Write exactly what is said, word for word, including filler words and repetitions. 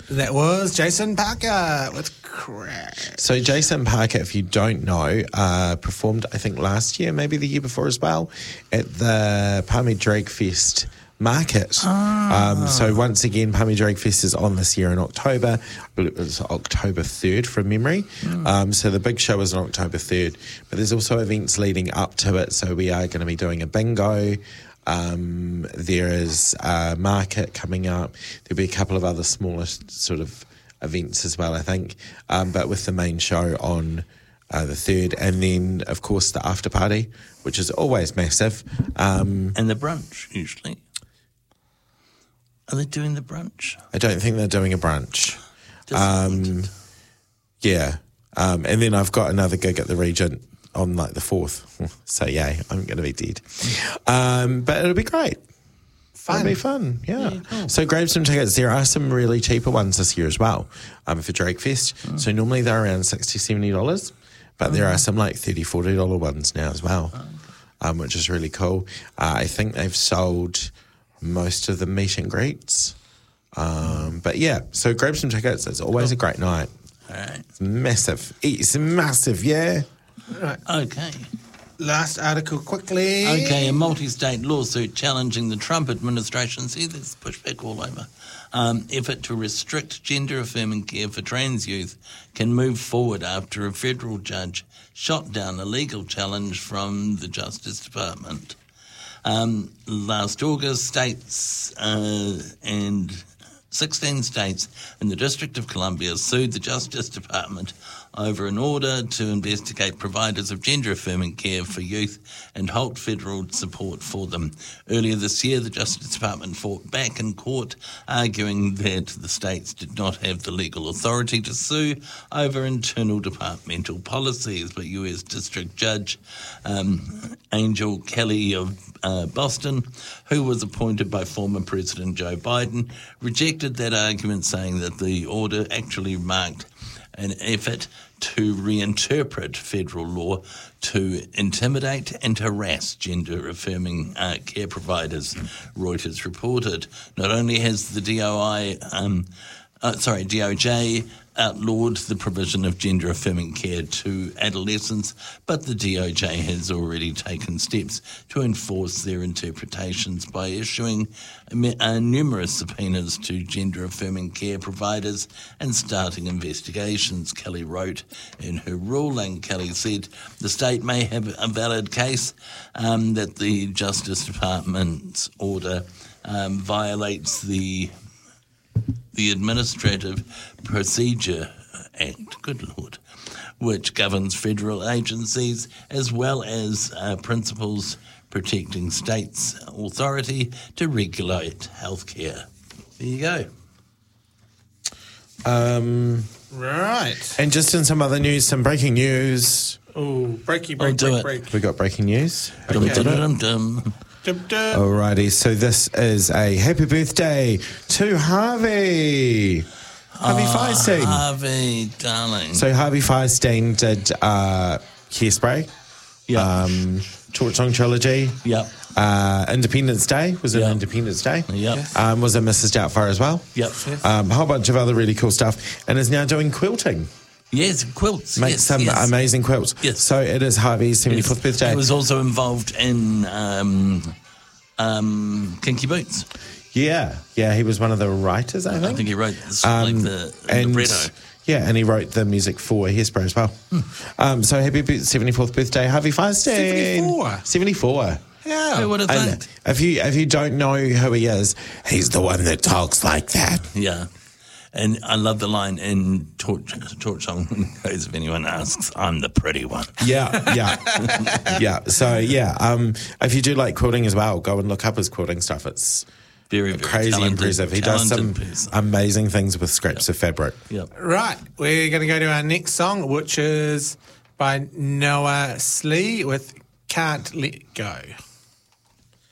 That was Jason Parker with Crash. So Jason Parker, if you don't know, uh, performed, I think, last year, maybe the year before as well, at the Palmy Drag Fest market. Ah. Um, so once again, Palmy Drag Fest is on this year in October. I believe it was October third from memory. Mm. Um, so the big show is on October third, but there's also events leading up to it. So we are going to be doing a bingo. Um, there is a market coming up. There'll be a couple of other smaller sort of events as well, I think. Um, but with the main show on uh, the third, and then of course the after party, which is always massive. Um, and the brunch usually. Are they doing the brunch? I don't think they're doing a brunch. Um, yeah. Um, and then I've got another gig at the Regent on like the fourth. So yay, I'm going to be dead. Um, but it'll be great. Fun. It'll be fun, yeah. yeah cool. So grab some tickets. There are some really cheaper ones this year as well um, for Drag Fest. Mm. So normally they're around sixty dollars, seventy dollars, but mm. there are some like thirty dollars, forty dollars ones now as well, oh, okay. um, which is really cool. Uh, I think they've sold most of the meet and greets. Um, but yeah, so grab some tickets. It's always cool. a great night. All right. It's massive. It's massive, yeah. Right. Okay. Last article quickly. Okay, a multi-state lawsuit challenging the Trump administration, see there's pushback all over, um, effort to restrict gender-affirming care for trans youth can move forward after a federal judge shot down a legal challenge from the Justice Department. Um, last August, states uh, and sixteen states and the District of Columbia sued the Justice Department over an order to investigate providers of gender-affirming care for youth and halt federal support for them. Earlier this year, the Justice Department fought back in court, arguing that the states did not have the legal authority to sue over internal departmental policies. But U S District Judge um, Angel Kelly of uh, Boston, who was appointed by former President Joe Biden, rejected that argument, saying that the order actually marked an effort to reinterpret federal law to intimidate and harass gender-affirming uh, care providers, Reuters reported. Not only has the D O I, um, uh, sorry, D O J outlawed the provision of gender-affirming care to adolescents, but the D O J has already taken steps to enforce their interpretations by issuing uh, numerous subpoenas to gender-affirming care providers and starting investigations, Kelly wrote in her ruling. Kelly said the state may have a valid case um, that the Justice Department's order um, violates the the Administrative Procedure Act, good Lord, which governs federal agencies as well as uh, principles protecting states' authority to regulate healthcare. There you go. Um, right. And just in some other news, some breaking news. Oh, breaky, break, do break, it. break. We got breaking news. Dum, Okay. dum, dum, dum. Dum, dum. Alrighty, so this is a happy birthday to Harvey. Harvey Oh, Fierstein. Harvey, darling. So Harvey Fierstein did uh, Hairspray, Yep. um, Torch Song Trilogy, Yep. uh, Independence Day, was in Yep. Independence Day. Yep. Um, was in Missus Doubtfire as well. Yep. Um, a whole bunch of other really cool stuff, and is now doing quilting. Yes, quilts. Makes yes, some yes. amazing quilts. Yes. So it is Harvey's seventy-fourth birthday. He was also involved in um, um, Kinky Boots. Yeah, yeah, he was one of the writers, I think. I think he wrote this, Um, like the, the and libretto. yeah, and he wrote the music for Hairspray as well. Hmm. Um, so happy b- seventy-fourth birthday, Harvey Fierstein. seventy-four. seventy-four. Yeah. Who would have And thought? if you if you don't know who he is, he's the one that talks like that. Yeah. And I love the line in Torch, Torch Song, because if anyone asks, I'm the pretty one. Yeah, yeah, yeah. So yeah, um, if you do like quilting as well, go and look up his quilting stuff. It's Very, very crazy talented, impressive. He does some talented person. amazing things with scraps of fabric. Yep. Right, we're going to go to our next song, which is by Noah Slee with Can't Let Go.